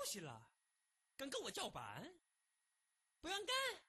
息了，敢跟我叫板？不让干！